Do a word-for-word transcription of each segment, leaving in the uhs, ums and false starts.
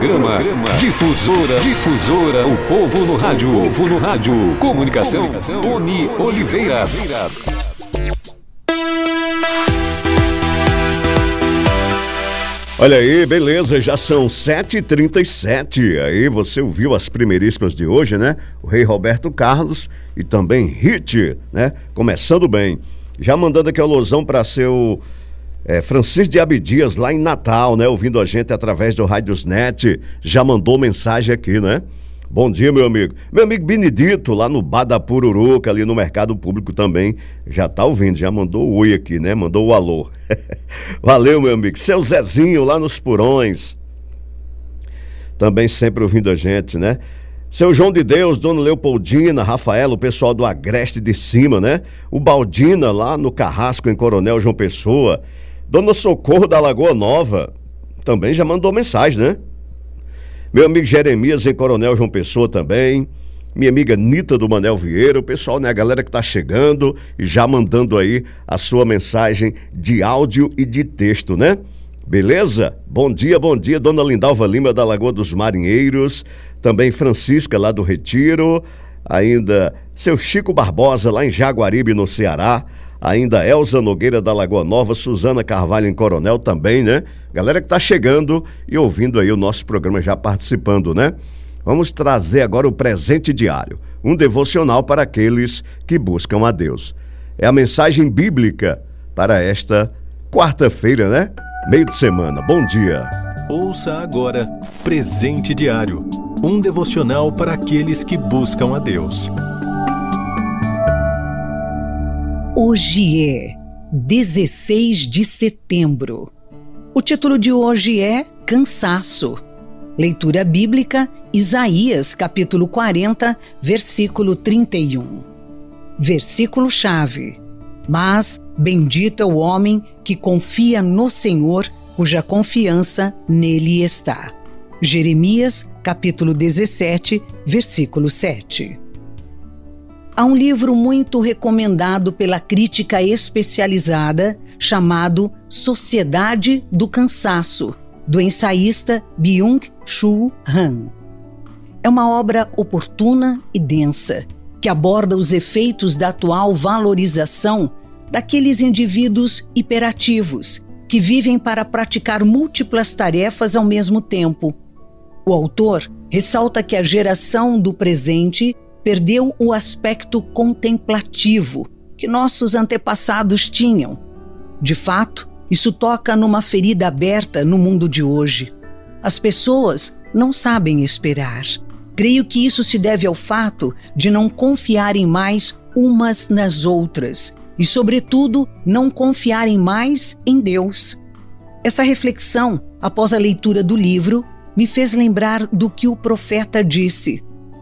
Programa, Programa Difusora, Difusora, o povo no rádio, o povo no rádio. Comunicação, Comunicação Tony Oliveira. Olha aí, beleza, já são sete e trinta e sete. Aí você ouviu as primeiríssimas de hoje, né? O Rei Roberto Carlos e também Hit, né? Começando bem. Já mandando aqui a alusão para seu é, Francisco de Abdias, lá em Natal, né? Ouvindo a gente através do Radiosnet. Já mandou mensagem aqui, né? Bom dia, meu amigo. Meu amigo Benedito, lá no Bar da Pururuca, ali no Mercado Público também, já tá ouvindo, já mandou o oi aqui, né? Mandou o alô. Valeu, meu amigo. Seu Zezinho, lá nos Purões, também sempre ouvindo a gente, né? Seu João de Deus, Dona Leopoldina, Rafaela, o pessoal do Agreste de Cima, né? O Baldina, lá no Carrasco, em Coronel João Pessoa. Dona Socorro, da Lagoa Nova, também já mandou mensagem, né? Meu amigo Jeremias, em Coronel João Pessoa também. Minha amiga Nita do Manel Vieira, o pessoal, né? A galera que tá chegando e já mandando aí a sua mensagem de áudio e de texto, né? Beleza? Bom dia, bom dia, Dona Lindalva Lima, da Lagoa dos Marinheiros. Também Francisca, lá do Retiro. Ainda seu Chico Barbosa, lá em Jaguaribe, no Ceará. Ainda Elza Nogueira, da Lagoa Nova. Suzana Carvalho, em Coronel também, né? Galera que tá chegando e ouvindo aí o nosso programa, já participando, né? Vamos trazer agora o presente diário, um devocional para aqueles que buscam a Deus. É a mensagem bíblica para esta quarta-feira, né? Meio de semana. Bom dia. Ouça agora Presente Diário, um devocional para aqueles que buscam a Deus. Hoje é dezesseis de setembro. O título de hoje é Cansaço. Leitura bíblica, Isaías, capítulo quarenta, versículo trinta e um. Versículo-chave. Mas bendito é o homem que confia no Senhor, cuja confiança nele está. Jeremias, capítulo dezessete, versículo sete. Há um livro muito recomendado pela crítica especializada chamado Sociedade do Cansaço, do ensaísta Byung-Chul Han. É uma obra oportuna e densa, que aborda os efeitos da atual valorização daqueles indivíduos hiperativos, que vivem para praticar múltiplas tarefas ao mesmo tempo. O autor ressalta que a geração do presente perdeu o aspecto contemplativo que nossos antepassados tinham. De fato, isso toca numa ferida aberta no mundo de hoje. As pessoas não sabem esperar. Creio que isso se deve ao fato de não confiarem mais umas nas outras e, sobretudo, não confiarem mais em Deus. Essa reflexão, após a leitura do livro, me fez lembrar do que o profeta disse: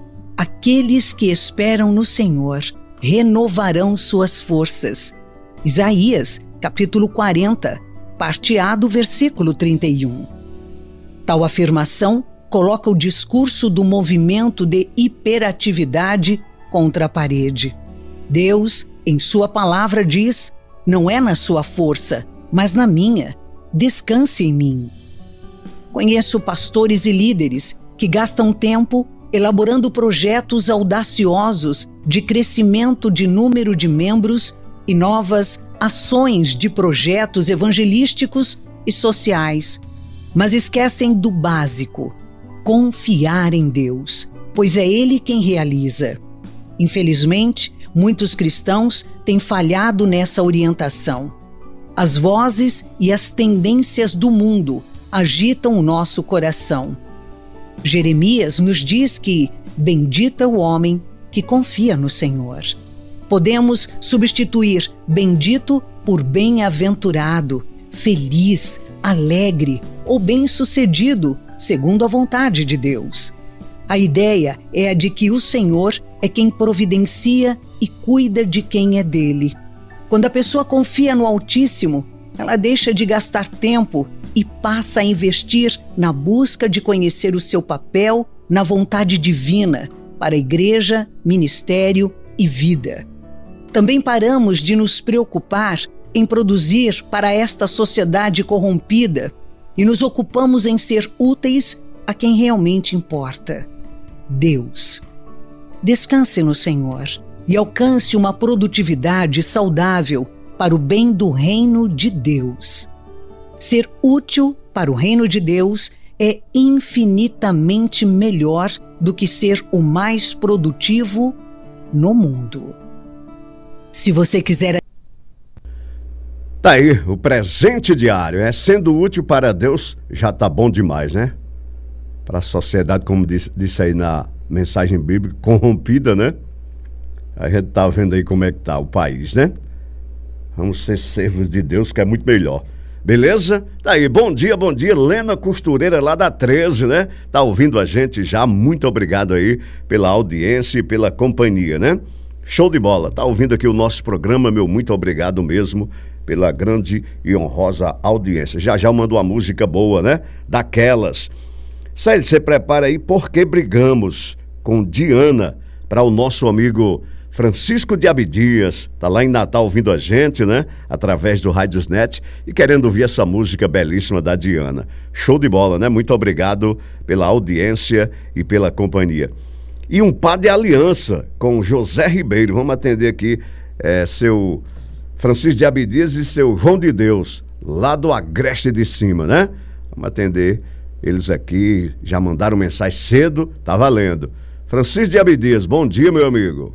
aqueles que esperam no Senhor renovarão suas forças. Isaías, capítulo quarenta, parte A do versículo trinta e um. Tal afirmação coloca o discurso do movimento de hiperatividade contra a parede. Deus, em sua palavra, diz: não é na sua força, mas na minha. Descanse em mim. Conheço pastores e líderes que gastam tempo elaborando projetos audaciosos de crescimento de número de membros e novas ações de projetos evangelísticos e sociais, mas esquecem do básico: confiar em Deus, pois é Ele quem realiza. Infelizmente, muitos cristãos têm falhado nessa orientação. As vozes e as tendências do mundo agitam o nosso coração. Jeremias nos diz que bendito é o homem que confia no Senhor. Podemos substituir bendito por bem-aventurado, feliz, alegre ou bem-sucedido, segundo a vontade de Deus. A ideia é a de que o Senhor é quem providencia e cuida de quem é dele. Quando a pessoa confia no Altíssimo, ela deixa de gastar tempo e passa a investir na busca de conhecer o seu papel na vontade divina para a igreja, ministério e vida. Também paramos de nos preocupar em produzir para esta sociedade corrompida e nos ocupamos em ser úteis a quem realmente importa: Deus. Descanse no Senhor e alcance uma produtividade saudável para o bem do reino de Deus. Ser útil para o reino de Deus é infinitamente melhor do que ser o mais produtivo no mundo. Se você quiser... Tá aí, o presente diário, é sendo útil para Deus, já tá bom demais, né? Para a sociedade, como disse, disse aí na mensagem bíblica, corrompida, né? A gente tá vendo aí como é que tá o país, né? Vamos ser servos de Deus, que é muito melhor. Beleza? Tá aí, bom dia, bom dia, Lena Costureira lá da treze, né? Tá ouvindo a gente já, muito obrigado aí pela audiência e pela companhia, né? Show de bola, tá ouvindo aqui o nosso programa, meu muito obrigado mesmo pela grande e honrosa audiência. Já já mandou uma música boa, né? Daquelas. Sério, você prepara aí, Porque Brigamos, com Diana, para o nosso amigo Francisco de Abdias, tá lá em Natal ouvindo a gente, né? Através do Rádiosnet e querendo ouvir essa música belíssima da Diana. Show de bola, né? Muito obrigado pela audiência e pela companhia. E um par de aliança com José Ribeiro. Vamos atender aqui é, seu Francisco de Abdias e seu João de Deus, lá do Agreste de Cima, né? Vamos atender eles aqui, já mandaram mensagem cedo, tá valendo. Francisco de Abdias, bom dia, meu amigo.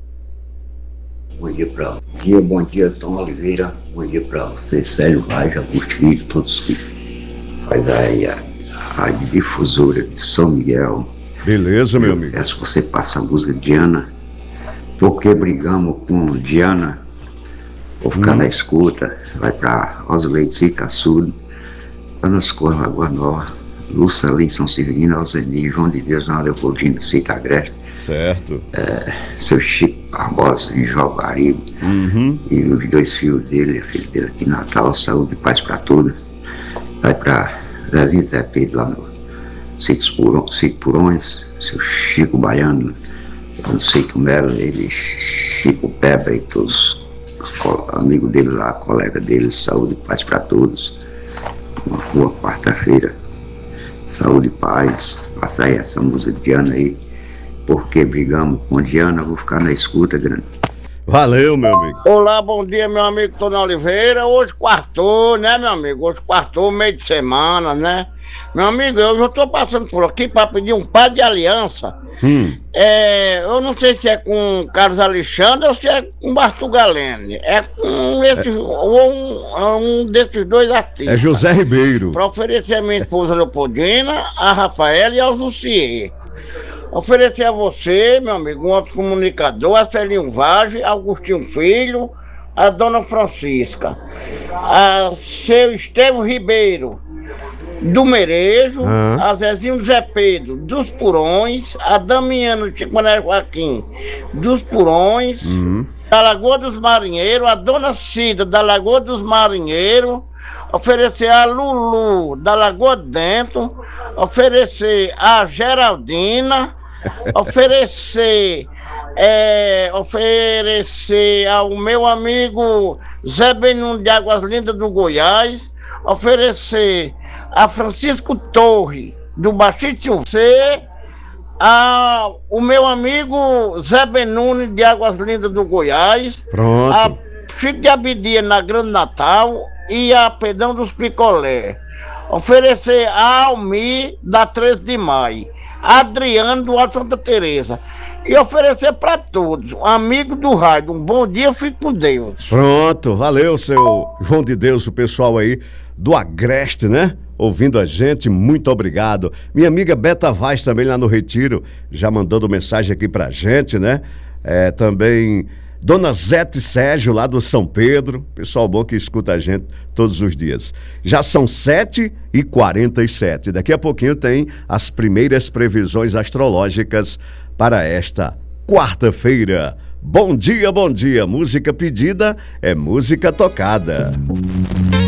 Bom dia para bom dia, bom dia, Tom Oliveira. Bom dia para você, Sérgio Laje, Augusto Filho, todos que faz aí a rádio difusora de São Miguel. Beleza, meu Eu amigo. peço que você passe a música de Diana. Porque brigamos com Diana. Vou ficar hum. na escuta. Vai para Osleide, Citaçudo, Ana Socorro, Lagoa Nova, Lúcia Lins, São Severino, Alzeni, João de Deus, Ana Leopoldina, Cita Agreste. Certo. É, seu Chico Barbosa, em Jaguaribe. Uhum. E os dois filhos dele, a filha dele aqui em Natal, saúde e paz para tudo. Vai para Zezinho Zé Pedro, lá no Sítio Purões, seu Chico Baiano, no Sítio Melo, ele, Chico Peba e todos os amigos dele lá, colega dele, saúde e paz para todos. Uma boa quarta-feira, saúde e paz. Passa aí essa música de Diana aí. Porque brigamos com Diana, vou ficar na escuta, grande. Valeu, meu amigo. Olá, bom dia, meu amigo Tony Oliveira. Hoje quartou, né, meu amigo? Hoje quartou, meio de semana, né? Meu amigo, eu já tô passando por aqui para pedir um par de aliança. Hum. É, eu não sei se é com Carlos Alexandre ou se é com Bartol Galene. É com esse, é. ou um, um desses dois artistas. É José Ribeiro. Para oferecer a minha esposa Leopoldina, a Rafaela e ao Zucier. Oferecer a você, meu amigo, um outro comunicador, a Celinho Vage, Augustinho Filho, a Dona Francisca, a seu Estevão Ribeiro, do Merejo, uhum. a Zezinho Zé Pedro, dos Purões, a Damiano Chiconé Joaquim, dos Purões, uhum. da Lagoa dos Marinheiros, a Dona Cida, da Lagoa dos Marinheiros, oferecer a Lulu, da Lagoa Dentro, oferecer a Geraldina, oferecer, é, oferecer ao meu amigo Zé Benum de Águas Lindas do Goiás, oferecer a Francisco Torre, do Baixito C, a, o meu amigo Zé Benune de Águas Lindas do Goiás, pronto. A Chico de Abidia na Grande Natal e a Pedão dos Picolé. Oferecer a Almi da treze de maio, Adriano do Alto Santa Teresa, e oferecer para todos, um amigo do rádio, um bom dia, fique com Deus. Pronto, valeu, seu João de Deus, o pessoal aí do Agreste, né? Ouvindo a gente, muito obrigado. Minha amiga Beta Vaz também lá no Retiro, já mandando mensagem aqui pra gente, né? É, também Dona Zete Sérgio lá do São Pedro, pessoal bom que escuta a gente todos os dias. Já são sete e quarenta e sete, daqui a pouquinho tem as primeiras previsões astrológicas para esta quarta-feira. Bom dia, bom dia, música pedida é música tocada.